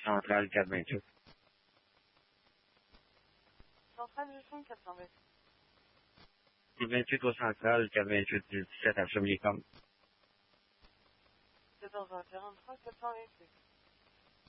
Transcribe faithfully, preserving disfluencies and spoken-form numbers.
Centrale quatre vingt-huit. Centrale G cinq quatre cent vingt. vingt-huit au Centrale, quatre vingt-huit, dix-sept à Chaumier-Comme. quatorze heures quarante-trois, quatre cent vingt-six.